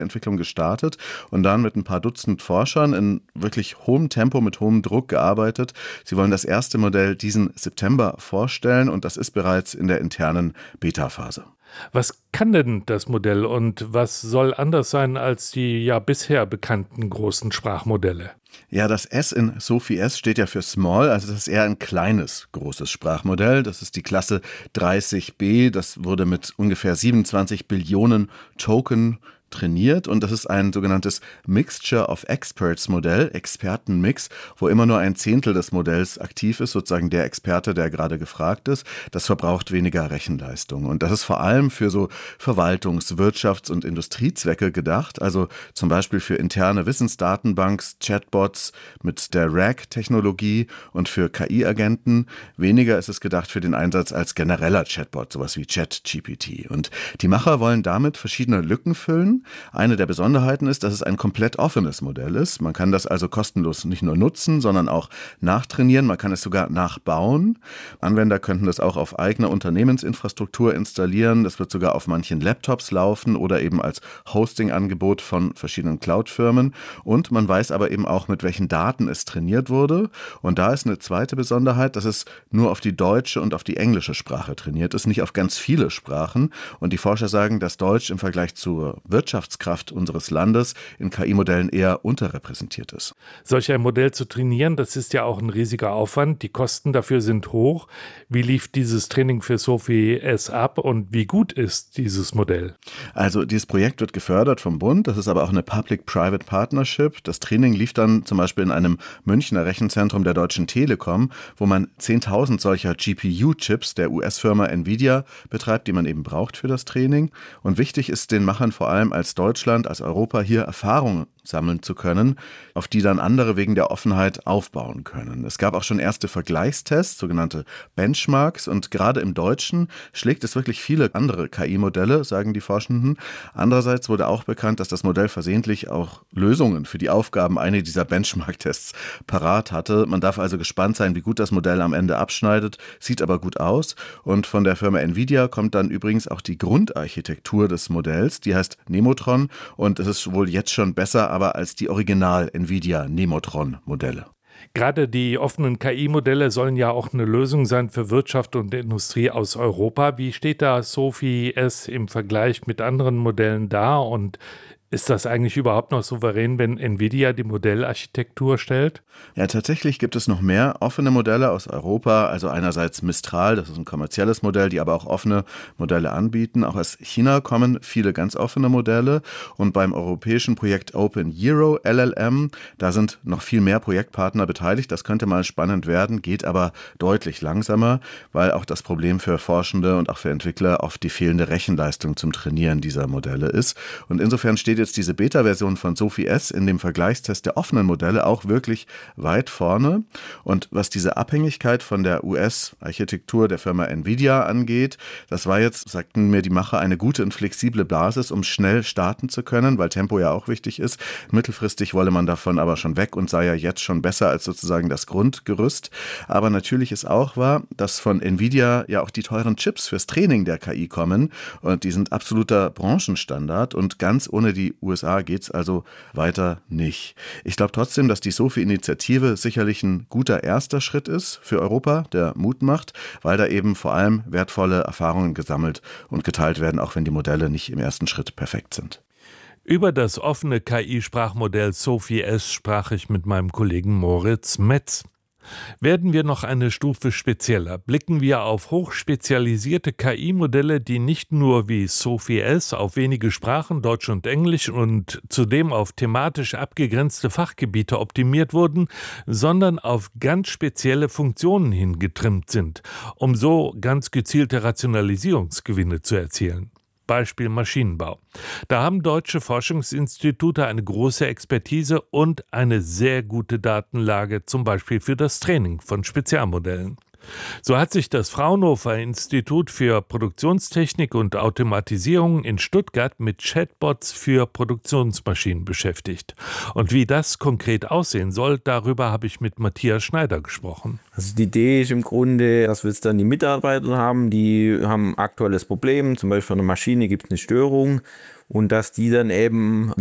Entwicklung gestartet und dann mit ein paar Dutzend Forschern in wirklich hohem Tempo, mit hohem Druck gearbeitet. Sie wollen das erste Modell diesen September vorstellen und das ist bereits in der internen Beta-Phase. Was kann denn das Modell und was soll anders sein als die ja bisher bekannten großen Sprachmodelle? Ja, das S in Sophie S steht ja für Small, also das ist eher ein kleines, großes Sprachmodell. Das ist die Klasse 30b, das wurde mit ungefähr 27 Billionen Token trainiert und das ist ein sogenanntes Mixture of Experts Modell, Expertenmix, wo immer nur ein Zehntel des Modells aktiv ist, sozusagen der Experte, der gerade gefragt ist. Das verbraucht weniger Rechenleistung und das ist vor allem für so Verwaltungs-, Wirtschafts- und Industriezwecke gedacht, also zum Beispiel für interne Wissensdatenbanks, Chatbots mit der RAG-Technologie und für KI-Agenten. Weniger ist es gedacht für den Einsatz als genereller Chatbot, sowas wie ChatGPT. Und die Macher wollen damit verschiedene Lücken füllen. Eine der Besonderheiten ist, dass es ein komplett offenes Modell ist. Man kann das also kostenlos nicht nur nutzen, sondern auch nachtrainieren. Man kann es sogar nachbauen. Anwender könnten das auch auf eigener Unternehmensinfrastruktur installieren. Das wird sogar auf manchen Laptops laufen oder eben als Hosting-Angebot von verschiedenen Cloud-Firmen. Und man weiß aber eben auch, mit welchen Daten es trainiert wurde. Und da ist eine zweite Besonderheit, dass es nur auf die deutsche und auf die englische Sprache trainiert ist, nicht auf ganz viele Sprachen. Und die Forscher sagen, dass Deutsch im Vergleich zur Wirtschaftskraft unseres Landes in KI-Modellen eher unterrepräsentiert ist. Solch ein Modell zu trainieren, das ist ja auch ein riesiger Aufwand. Die Kosten dafür sind hoch. Wie lief dieses Training für Sophie S ab und wie gut ist dieses Modell? Also dieses Projekt wird gefördert vom Bund. Das ist aber auch eine Public-Private Partnership. Das Training lief dann zum Beispiel in einem Münchner Rechenzentrum der Deutschen Telekom, wo man 10.000 solcher GPU-Chips der US-Firma Nvidia betreibt, die man eben braucht für das Training. Und wichtig ist den Machern vor allem als Deutschland, als Europa hier Erfahrung sammeln zu können, auf die dann andere wegen der Offenheit aufbauen können. Es gab auch schon erste Vergleichstests, sogenannte Benchmarks, und gerade im Deutschen schlägt es wirklich viele andere KI-Modelle, sagen die Forschenden. Andererseits wurde auch bekannt, dass das Modell versehentlich auch Lösungen für die Aufgaben einer dieser Benchmark-Tests parat hatte. Man darf also gespannt sein, wie gut das Modell am Ende abschneidet, sieht aber gut aus. Und von der Firma Nvidia kommt dann übrigens auch die Grundarchitektur des Modells, die heißt Nemotron und es ist wohl jetzt schon besser aber als die Original-Nvidia-Nemotron-Modelle. Gerade die offenen KI-Modelle sollen ja auch eine Lösung sein für Wirtschaft und Industrie aus Europa. Wie steht da Sophie S im Vergleich mit anderen Modellen da und ist das eigentlich überhaupt noch souverän, wenn Nvidia die Modellarchitektur stellt? Ja, tatsächlich gibt es noch mehr offene Modelle aus Europa. Also einerseits Mistral, das ist ein kommerzielles Modell, die aber auch offene Modelle anbieten. Auch aus China kommen viele ganz offene Modelle. Und beim europäischen Projekt Open Euro LLM, da sind noch viel mehr Projektpartner beteiligt. Das könnte mal spannend werden, geht aber deutlich langsamer, weil auch das Problem für Forschende und auch für Entwickler oft die fehlende Rechenleistung zum Trainieren dieser Modelle ist. Und insofern steht jetzt diese Beta-Version von Sophie S in dem Vergleichstest der offenen Modelle auch wirklich weit vorne. Und was diese Abhängigkeit von der US-Architektur der Firma Nvidia angeht, das war jetzt, sagten mir die Macher, eine gute und flexible Basis, um schnell starten zu können, weil Tempo ja auch wichtig ist. Mittelfristig wolle man davon aber schon weg und sei ja jetzt schon besser als sozusagen das Grundgerüst. Aber natürlich ist auch wahr, dass von Nvidia ja auch die teuren Chips fürs Training der KI kommen und die sind absoluter Branchenstandard und ganz ohne die USA geht es also weiter nicht. Ich glaube trotzdem, dass die Sophie-Initiative sicherlich ein guter erster Schritt ist für Europa, der Mut macht, weil da eben vor allem wertvolle Erfahrungen gesammelt und geteilt werden, auch wenn die Modelle nicht im ersten Schritt perfekt sind. Über das offene KI-Sprachmodell Sophie S sprach ich mit meinem Kollegen Moritz Metz. Werden wir noch eine Stufe spezieller, blicken wir auf hochspezialisierte KI-Modelle, die nicht nur wie Sophie S auf wenige Sprachen, Deutsch und Englisch und zudem auf thematisch abgegrenzte Fachgebiete optimiert wurden, sondern auf ganz spezielle Funktionen hingetrimmt sind, um so ganz gezielte Rationalisierungsgewinne zu erzielen. Beispiel Maschinenbau. Da haben deutsche Forschungsinstitute eine große Expertise und eine sehr gute Datenlage, zum Beispiel für das Training von Spezialmodellen. So hat sich das Fraunhofer Institut für Produktionstechnik und Automatisierung in Stuttgart mit Chatbots für Produktionsmaschinen beschäftigt. Und wie das konkret aussehen soll, darüber habe ich mit Matthias Schneider gesprochen. Also die Idee ist im Grunde, dass wir jetzt dann die Mitarbeiter haben, die haben ein aktuelles Problem, zum Beispiel von der Maschine gibt es eine Störung. und dass die dann eben